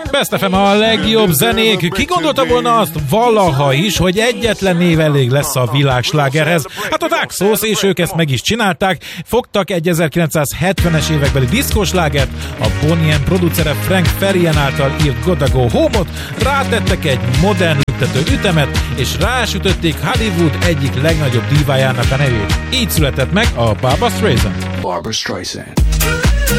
Best FM a legjobb zenék. Ki gondolta volna azt valaha is, hogy egyetlen név elég lesz a világslágerhez? Hát a Daxos, és ők ezt meg is csinálták. Fogtak egy 1970-es évekbeli diszkoslágert, a Bonnie M producere Frank Farian által írt Gotta Go Home-ot, rátettek egy modern lüktető ütemet, és rásütötték Hollywood egyik legnagyobb dívájának a nevét. Így született meg a Barbra Streisand. Barbra Streisand.